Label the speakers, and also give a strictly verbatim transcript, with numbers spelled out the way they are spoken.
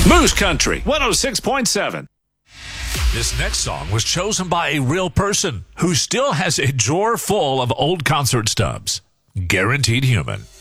Speaker 1: Moose Country, one oh six point seven.
Speaker 2: This next song was chosen by a real person who still has a drawer full of old concert stubs. Guaranteed Human.